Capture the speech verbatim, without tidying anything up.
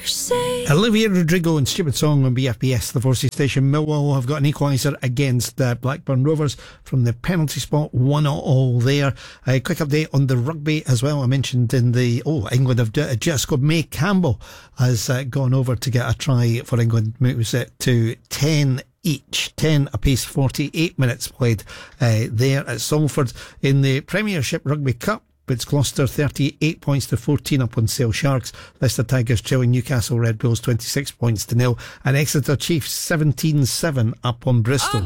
Olivia Rodrigo and Stupid Song on B F B S, the Forces station. Millwall have got an equaliser against uh, Blackburn Rovers from the penalty spot, one all there. A quick update on the rugby as well. I mentioned in the oh England have d- just scored. May Campbell has uh, gone over to get a try for England. Moves it to ten each, ten apiece. Forty-eight minutes played uh, there at Salford. In the Premiership Rugby Cup, it's Gloucester thirty-eight points to fourteen up on Sale Sharks. Leicester Tigers trailing Newcastle Red Bulls twenty-six points to nil, and Exeter Chiefs seventeen seven up on Bristol.